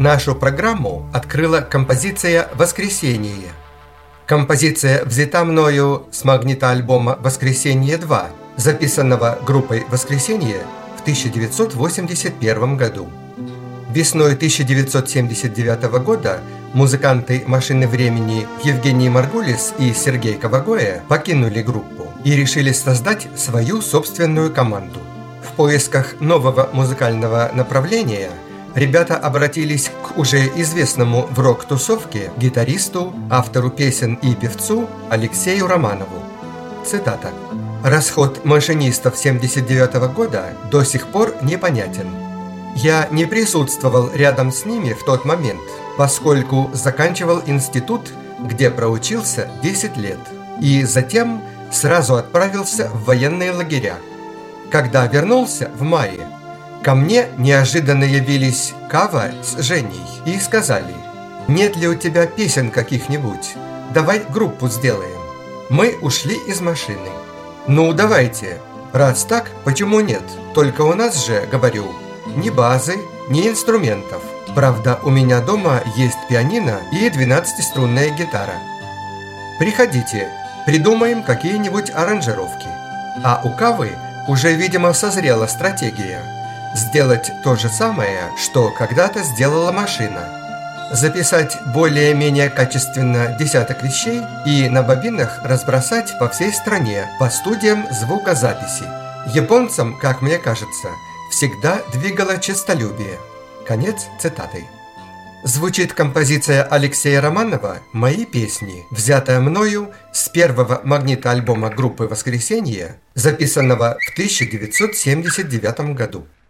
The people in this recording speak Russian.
Нашу программу открыла композиция «Воскресенье». Композиция взята мною с магнитоальбома «Воскресенье-2», записанного группой «Воскресенье» в 1981 году. Весной 1979 года музыканты «Машины времени» Евгений Маргулис и Сергей Ковагоя покинули группу и решили создать свою собственную команду. В поисках нового музыкального направления ребята обратились к уже известному в рок-тусовке гитаристу, автору песен и певцу Алексею Романову. Цитата. «Расход машинистов 1979 года до сих пор непонятен. Я не присутствовал рядом с ними в тот момент, поскольку заканчивал институт, где проучился 10 лет, и затем сразу отправился в военные лагеря. Когда вернулся в мае, ко мне неожиданно явились Кава с Женей и сказали: «Нет ли у тебя песен каких-нибудь? Давай группу сделаем». Мы ушли из машины. «Ну, давайте. Раз так, почему нет? Только у нас же, говорю, ни базы, ни инструментов. Правда, у меня дома есть пианино и 12-струнная гитара. Приходите, придумаем какие-нибудь аранжировки». А у Кавы уже, видимо, созрела стратегия сделать то же самое, что когда-то сделала машина. Записать более-менее качественно десяток вещей и на бобинах разбросать по всей стране по студиям звукозаписи. Японцам, как мне кажется, всегда двигало честолюбие. Конец цитаты. Звучит композиция Алексея Романова «Мои песни», взятая мною с первого магнитоальбома группы «Воскресенье», записанного в 1979 году.